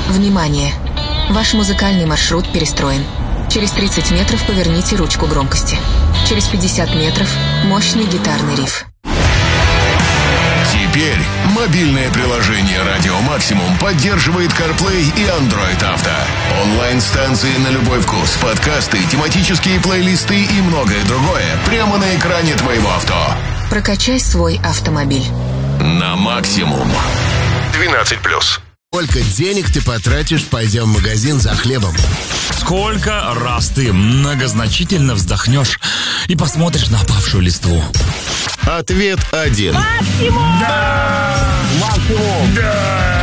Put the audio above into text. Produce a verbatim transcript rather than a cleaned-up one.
Внимание! Ваш музыкальный маршрут перестроен. Через тридцать метров поверните ручку громкости. Через пятьдесят метров мощный гитарный риф. Теперь мобильное приложение «Радио Максимум» поддерживает CarPlay и Android Auto. Онлайн-станции на любой вкус, подкасты, тематические плейлисты и многое другое прямо на экране твоего авто. Прокачай свой автомобиль. На максимум. двенадцать плюс. Сколько денег ты потратишь, пойдя в магазин за хлебом? Сколько раз ты многозначительно вздохнешь и посмотришь на опавшую листву? Ответ один. Максимум! Да! Максимум! Да!